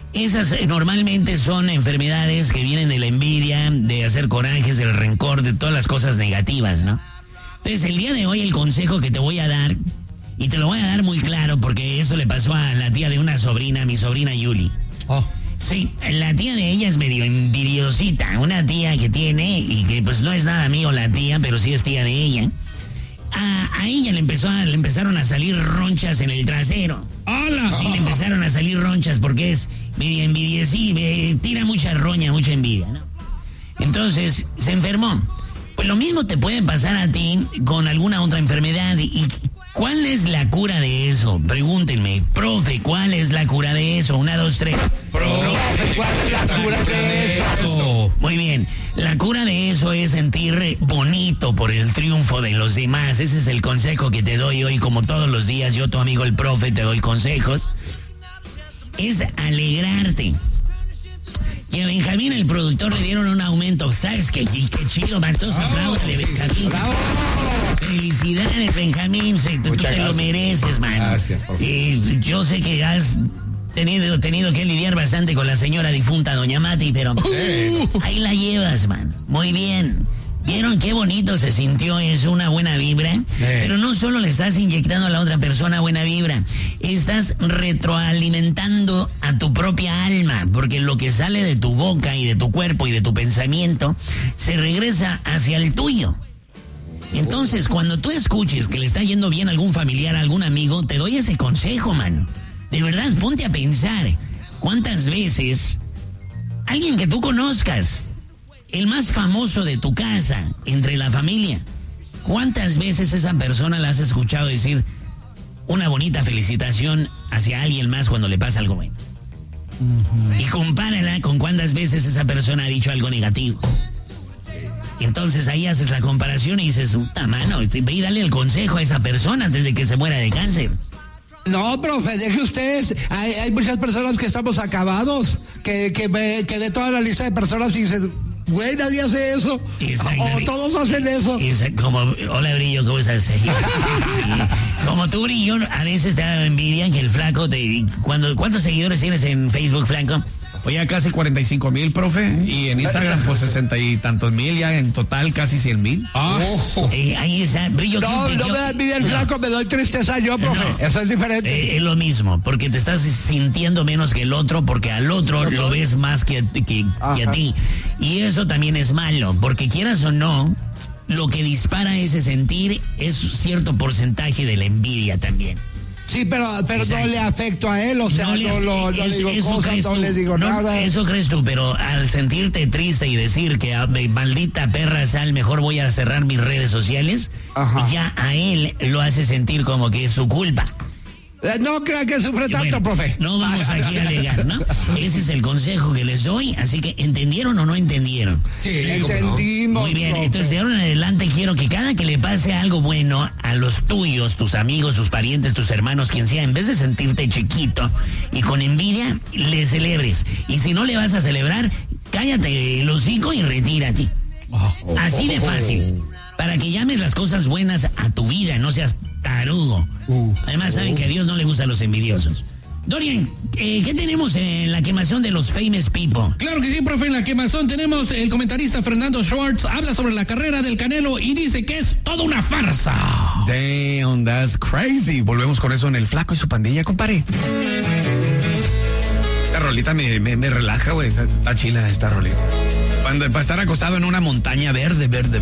Esas normalmente son enfermedades que vienen de la envidia, de hacer corajes, del rencor, de todas las cosas negativas, ¿no? Entonces, el día de hoy el consejo que te voy a dar, y te lo voy a dar muy claro porque esto le pasó a la tía de una sobrina, mi sobrina Yuli. Oh. Sí, la tía de ella es medio envidiosita, una tía que tiene, y que pues no es nada mío la tía, pero sí es tía de ella. A ella le empezaron a salir ronchas en el trasero. ¡Hala! Sí, le empezaron a salir ronchas porque es medio envidiosiva, tira mucha roña, mucha envidia, ¿no? Entonces, se enfermó. Pues lo mismo te puede pasar a ti con alguna otra enfermedad. ¿Y cuál es la cura de eso? Pregúntenme, profe, ¿cuál es la cura de eso? 1, 2, 3. Profe, ¿cuál es la cura de eso? Muy bien, la cura de eso es sentir bonito por el triunfo de los demás. Ese es el consejo que te doy hoy, como todos los días. Yo, tu amigo el profe, te doy consejos. Es alegrarte. Y a Benjamín, el productor, le dieron un aumento. ¿Sabes qué chido, man? Todos apláudale, Benjamín. ¡Bravo! Felicidades, Benjamín. Tú te lo mereces, man. Gracias, profe. Yo sé que has tenido que lidiar bastante con la señora difunta, doña Mati, pero ahí la llevas, man. Muy bien. ¿Vieron qué bonito se sintió? Es una buena vibra. Sí. Pero no solo le estás inyectando a la otra persona buena vibra, estás retroalimentando a tu propia alma, porque lo que sale de tu boca y de tu cuerpo y de tu pensamiento se regresa hacia el tuyo. Entonces, cuando tú escuches que le está yendo bien a algún familiar, a algún amigo, te doy ese consejo, mano. De verdad, ponte a pensar cuántas veces alguien que tú conozcas, el más famoso de tu casa, entre la familia, ¿cuántas veces esa persona la has escuchado decir una bonita felicitación hacia alguien más cuando le pasa algo bueno? Y compárala con cuántas veces esa persona ha dicho algo negativo. Entonces ahí haces la comparación y dices, puta mano, ve y dale el consejo a esa persona antes de que se muera de cáncer. No, profe, deje usted. Hay muchas personas que estamos acabados, que de toda la lista de personas y dicen, güey, nadie hace eso. O todos hacen eso. Como, hola, Brillo, ¿cómo estás? Como tú, Brillo, a veces te da envidia que el flaco ¿cuántos seguidores tienes en Facebook, flaco? Oye, casi 45,000, profe. Y en Instagram, pues 60 y tantos mil, ya en total casi 100,000. Ahí está, Brillo. No me da envidia el flaco, me doy tristeza yo, profe. No, eso es diferente. Es lo mismo, porque te estás sintiendo menos que el otro, porque al otro lo ves más que a ti. Y eso también es malo, porque quieras o no, lo que dispara ese sentir es cierto porcentaje de la envidia también. Sí, pero no le afecto a él, o sea, no le digo cosas, no le digo nada. Eso crees tú, pero al sentirte triste y decir que maldita perra sal, mejor voy a cerrar mis redes sociales, ya a él lo hace sentir como que es su culpa. No crean que sufre tanto, profe. No vamos aquí a alegar, ¿no? Ese es el consejo que les doy, así que ¿entendieron o no entendieron? Sí, entendimos. Muy bien, profe. entonces de ahora en adelante quiero que cada que le pase algo bueno a los tuyos, tus amigos, tus parientes, tus hermanos, quien sea, en vez de sentirte chiquito y con envidia, le celebres. Y si no le vas a celebrar, cállate el hocico y retírate. Así de fácil. Para que llames las cosas buenas a tu vida, no seas tarugo. Además saben que a Dios no le gustan los envidiosos. Dorian, ¿qué tenemos en la quemazón de los famous people? Claro que sí, profe, en la quemazón tenemos el comentarista Fernando Schwartz, habla sobre la carrera del Canelo y dice que es toda una farsa. Damn, that's crazy. Volvemos con eso en El Flaco y su pandilla, compadre. Esta rolita me relaja, güey. Está chila esta rolita. Para estar acostado en una montaña verde.